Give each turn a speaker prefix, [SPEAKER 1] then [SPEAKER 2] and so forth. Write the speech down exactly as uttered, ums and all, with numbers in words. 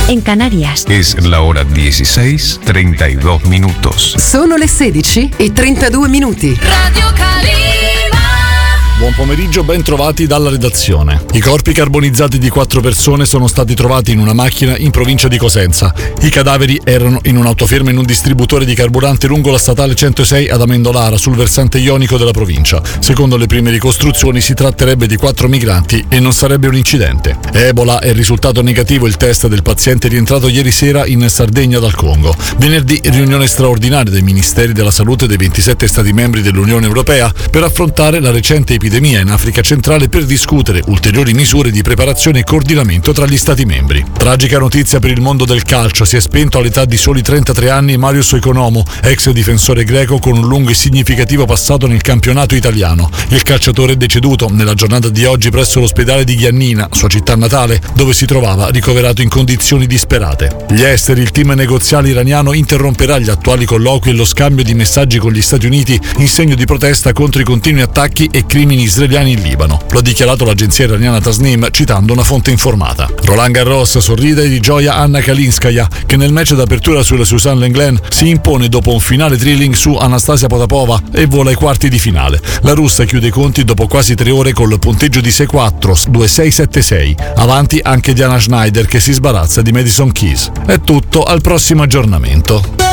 [SPEAKER 1] en Canarias.
[SPEAKER 2] Es la hora dieciséis, treinta y dos minutos.
[SPEAKER 3] Sono le sedici e trentadue minuti.
[SPEAKER 4] Radio Calima.
[SPEAKER 5] Buon pomeriggio, ben trovati dalla redazione. I corpi carbonizzati di quattro persone sono stati trovati in una macchina in provincia di Cosenza. I cadaveri erano in un'autoferma in un distributore di carburante lungo la statale centosei ad Amendolara, sul versante ionico della provincia. Secondo le prime ricostruzioni si tratterebbe di quattro migranti e non sarebbe un incidente. Ebola è risultato negativo il test del paziente rientrato ieri sera in Sardegna dal Congo. Venerdì riunione straordinaria dei Ministeri della Salute dei ventisette Stati membri dell'Unione Europea per affrontare la recente epidemia in Africa centrale per discutere ulteriori misure di preparazione e coordinamento tra gli Stati membri. Tragica notizia per il mondo del calcio: si è spento all'età di soli trentatré anni Marius Economou, ex difensore greco con un lungo e significativo passato nel campionato italiano. Il calciatore è deceduto nella giornata di oggi presso l'ospedale di Giannina, sua città natale, dove si trovava ricoverato in condizioni disperate. Gli esteri, il team negoziale iraniano interromperà gli attuali colloqui e lo scambio di messaggi con gli Stati Uniti in segno di protesta contro i continui attacchi e crimini israeliani in Libano. Lo ha dichiarato l'agenzia iraniana Tasnim citando una fonte informata. Roland Garros, sorride di gioia Anna Kalinskaya, che nel match d'apertura sulla Suzanne Lenglen si impone dopo un finale thrilling su Anastasia Potapova e vola ai quarti di finale. La russa chiude i conti dopo quasi tre ore col punteggio di sei quattro, due sei sette sei. Avanti anche Diana Schneider, che si sbarazza di Madison Keys. È tutto, al prossimo aggiornamento.